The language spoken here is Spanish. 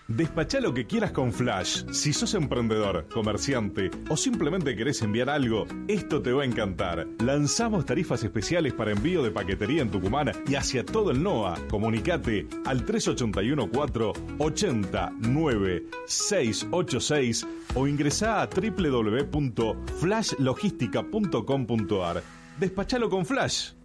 Despachá lo que quieras con Flash. Si sos emprendedor, comerciante o simplemente querés enviar algo, esto te va a encantar. Lanzamos tarifas especiales para envío de paquetería en Tucumán y hacia todo el NOA. Comunicate al 381 4 80 9 686 o ingresá a www.flashlogistica.com.ar. Despachalo con Flash.